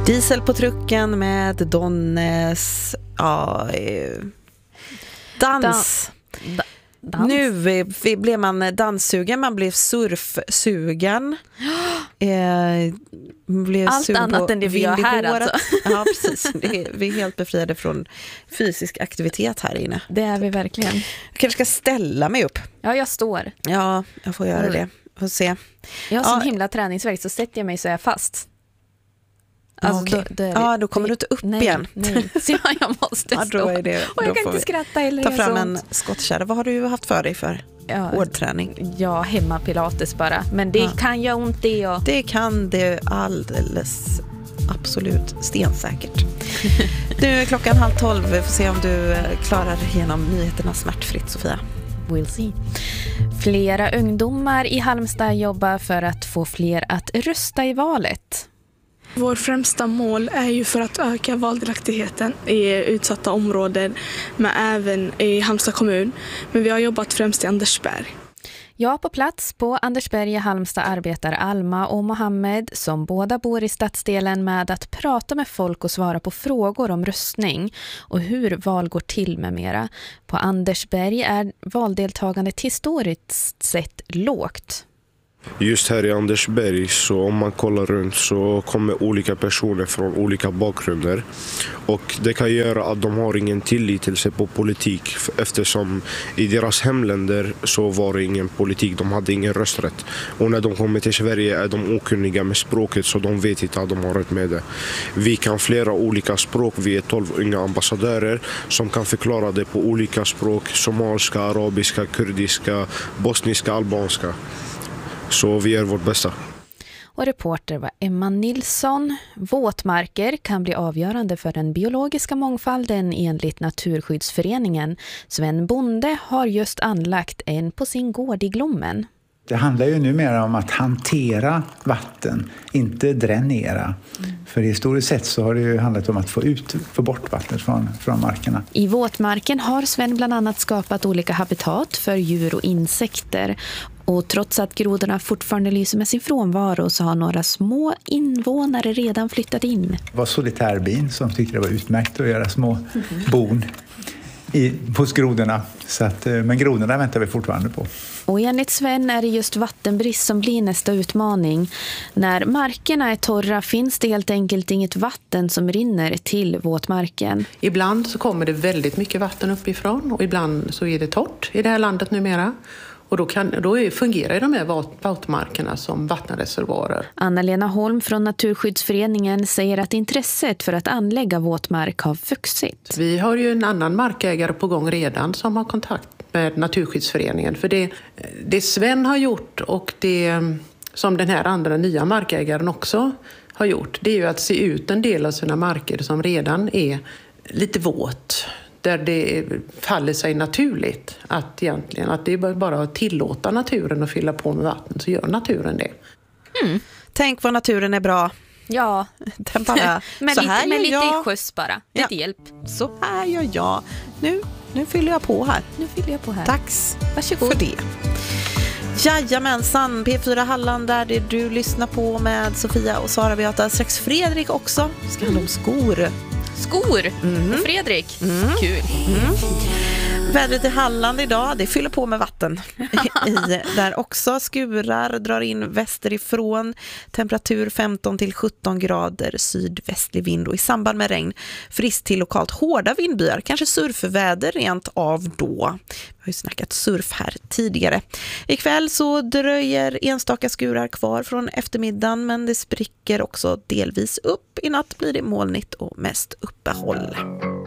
Diesel på trucken med Donnes dans. Nu blev man danssugen, man blev surfsugen. Blev allt annat än det vi gör här alltså. Ja, precis. Vi är helt befriade från fysisk aktivitet här inne. Det är vi verkligen. Jag kanske ska ställa mig upp. Ja, jag står. Ja, jag får göra det. Får se. Jag har sån himla träningsvärk, så sätter jag mig så är jag fast. Alltså, okay. Då kommer du inte upp igen. Nej. Så jag måste stå. Då är det, och jag kan inte skratta eller ta fram en skottkärra. Vad har du haft för dig för hårdträning? Ja, hemmapilates bara. Men det kan jag ont i. Och... Det kan det alldeles absolut stensäkert. Nu är klockan 11:30. Vi får se om du klarar igenom nyheterna smärtfritt, Sofia. We'll see. Flera ungdomar i Halmstad jobbar för att få fler att rösta i valet. Vår främsta mål är ju för att öka valdelaktigheten i utsatta områden, men även i Halmstad kommun. Men vi har jobbat främst i Andersberg. Ja, på plats på Andersberg i Halmstad arbetar Alma och Mohammed, som båda bor i stadsdelen, med att prata med folk och svara på frågor om röstning och hur val går till med mera. På Andersberg är valdeltagandet historiskt sett lågt. Just här i Andersberg, så om man kollar runt så kommer olika personer från olika bakgrunder, och det kan göra att de har ingen tillit till sig på politik, eftersom i deras hemländer så var det ingen politik, de hade ingen rösträtt, och när de kommer till Sverige är de okunniga med språket, så de vet inte att de har rätt med det. Vi kan flera olika språk, vi är 12 unga ambassadörer som kan förklara det på olika språk: somaliska, arabiska, kurdiska, bosniska, albanska. Så vi gör vårt bästa. Och reporter var Emma Nilsson. Våtmarker kan bli avgörande för den biologiska mångfalden enligt Naturskyddsföreningen. Sven Bonde har just anlagt en på sin gård i Glommen. Det handlar ju numera om att hantera vatten, inte dränera. För historiskt sett så har det ju handlat om att få bort vattnet från markerna. I våtmarken har Sven bland annat skapat olika habitat för djur och insekter. Och trots att grodorna fortfarande lyser med sin frånvaro så har några små invånare redan flyttat in. Det var solitärbin som tyckte det var utmärkt att göra små bon hos grodorna. Men grodorna väntar vi fortfarande på. Och enligt Sven är det just vattenbrist som blir nästa utmaning. När markerna är torra finns det helt enkelt inget vatten som rinner till våtmarken. Ibland så kommer det väldigt mycket vatten uppifrån och ibland så är det torrt i det här landet numera. Och då fungerar de här våtmarkerna som vattenreservoarer. Anna-Lena Holm från Naturskyddsföreningen säger att intresset för att anlägga våtmark har vuxit. Vi har ju en annan markägare på gång redan som har kontakt med Naturskyddsföreningen. För det Sven har gjort och det som den här andra nya markägaren också har gjort, det är ju att se ut en del av sina marker som redan är lite våt. Där det faller sig naturligt att det är bara att tillåta naturen att fylla på med vatten, så gör naturen det. Tänk vad naturen är bra. Ja, den bara, med lite skjuts bara, lite hjälp. Så här gör jag. Nu fyller jag på här. Tack. Varsågod. För det. Jajamensan, P4 Halland där det du lyssnar på med Sofia och Sara. Vi har strax Fredrik också. Det ska handla om skor. Och Fredrik. Kul. Vädret i Halland idag, det fyller på med vatten där också. Skurar drar in västerifrån. Temperatur 15 till 17 grader, sydvästlig vind, och i samband med regn friskt till lokalt hårda vindbyar. Kanske surfväder rent av då. Vi har ju snackat surf här tidigare. Ikväll så dröjer enstaka skurar kvar från eftermiddagen, men det spricker också delvis upp. I natt blir det molnigt och mest uppehåll.